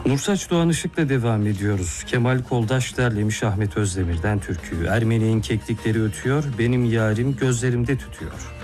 Nursaç Doğan Işık'la devam ediyoruz. Kemal Koldaş derlemiş Ahmet Özdemir'den türküyü. Ermeni'nin keklikleri ötüyor, benim yarim gözlerimde tütüyor.